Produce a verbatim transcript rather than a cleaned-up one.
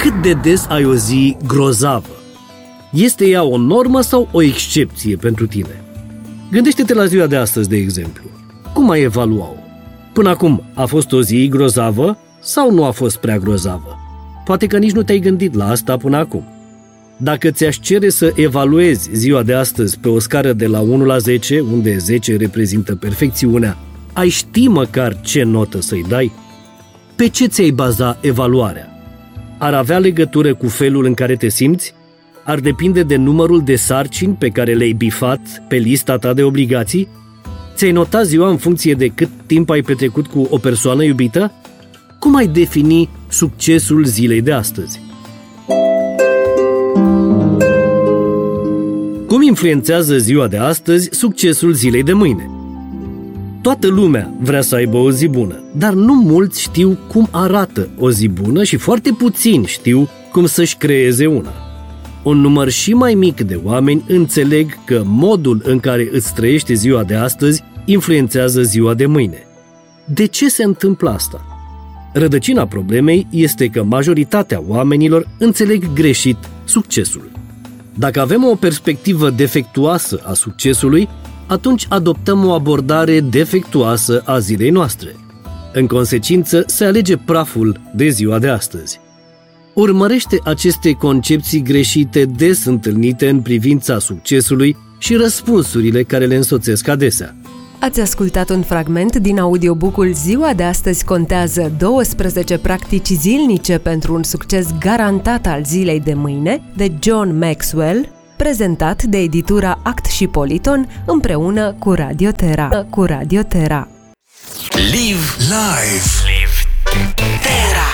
cât de des ai o zi grozavă? Este ea o normă sau o excepție pentru tine? Gândește-te la ziua de astăzi, de exemplu. Cum ai evalua-o? Până acum, a fost o zi grozavă sau nu a fost prea grozavă? Poate că nici nu te-ai gândit la asta până acum. Dacă ți-aș cere să evaluezi ziua de astăzi pe o scară de la unu la zece, unde zece reprezintă perfecțiunea, ai ști măcar ce notă să-i dai? Pe ce ți-ai baza evaluarea? Ar avea legătură cu felul în care te simți? Ar depinde de numărul de sarcini pe care le-ai bifat pe lista ta de obligații? Ți-ai notat ziua în funcție de cât timp ai petrecut cu o persoană iubită? Cum ai defini succesul zilei de astăzi? Cum influențează ziua de astăzi succesul zilei de mâine? Toată lumea vrea să aibă o zi bună, dar nu mulți știu cum arată o zi bună și foarte puțini știu cum să-și creeze una. Un număr și mai mic de oameni înțeleg că modul în care îți trăiești ziua de astăzi influențează ziua de mâine. De ce se întâmplă asta? Rădăcina problemei este că majoritatea oamenilor înțeleg greșit succesul. Dacă avem o perspectivă defectuoasă a succesului, atunci adoptăm o abordare defectuoasă a zilei noastre. În consecință, se alege praful de ziua de astăzi. Urmărește aceste concepții greșite des întâlnite în privința succesului și răspunsurile care le însoțesc adesea. Ați ascultat un fragment din audiobook-ul Ziua de astăzi contează douăsprezece practici zilnice pentru un succes garantat al zilei de mâine, de John Maxwell, prezentat de editura Act și Politon împreună cu Radio Terra. Cu Radio Terra. Live Live. Live Terra.